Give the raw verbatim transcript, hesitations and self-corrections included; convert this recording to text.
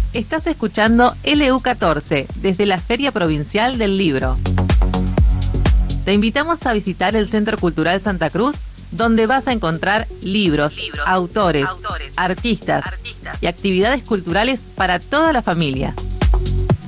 Estás escuchando L U catorce desde la Feria Provincial del Libro. Te invitamos a visitar el Centro Cultural Santa Cruz, donde vas a encontrar libros, libros autores, autores artistas, artistas y actividades culturales para toda la familia.